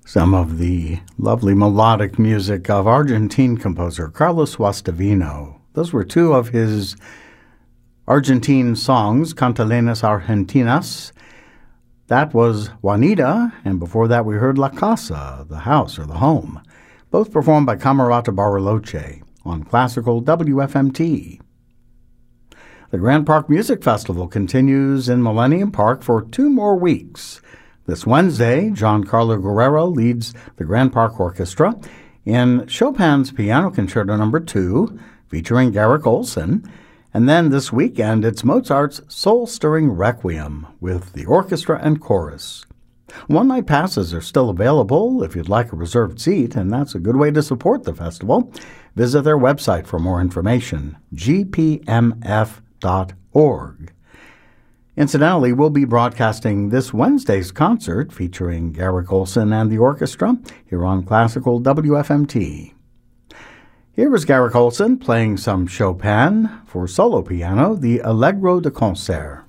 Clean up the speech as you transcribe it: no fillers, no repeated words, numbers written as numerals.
Some of the lovely melodic music of Argentine composer Carlos Guastavino. Those were two of his Argentine songs, Cantilenas Argentinas. That was Juanita, and before that we heard La Casa, the house or the home, both performed by Camerata Bariloche on classical WFMT. The Grand Park Music Festival continues in Millennium Park for 2 more weeks. This Wednesday, Giancarlo Guerrero leads the Grand Park Orchestra in Chopin's Piano Concerto No. 2, featuring Garrick Olson. And then this weekend, it's Mozart's soul-stirring Requiem with the orchestra and chorus. One-night passes are still available if you'd like a reserved seat, and that's a good way to support the festival. Visit their website for more information, gpmf.org. Incidentally, we'll be broadcasting this Wednesday's concert featuring Garrick Olson and the orchestra here on Classical WFMT. Here is Garrick Olson playing some Chopin for solo piano, the Allegro de Concert.